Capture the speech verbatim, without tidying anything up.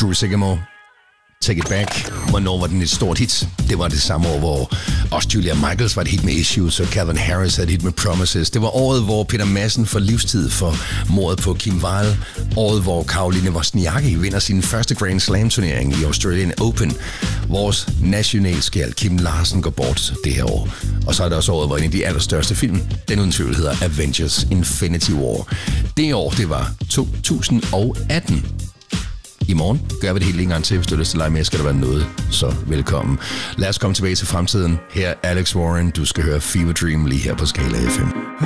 Drew Sigamore, Take It Back. Hvornår var den et stort hit? Det var det samme år, hvor også Julia Michaels var et hit med Issues, og Calvin Harris havde et hit med Promises. Det var året, hvor Peter Madsen får livstid for mordet på Kim Wilde. Året, hvor Caroline Wozniacki vinder sin første Grand Slam-turnering i Australian Open. Vores nationalskjald Kim Larsen går bort det her år. Og så er der også året, hvor en af de allerstørste film, den uden tvivl hedder Avengers Infinity War. Det år, det var to tusind og atten. I morgen gør vi det helt en gang til. Hvis du har lyst til at lege med, skal der være noget, så velkommen. Lad os komme tilbage til fremtiden. Her er Alex Warren. Du skal høre Fever Dream lige her på Skala F M.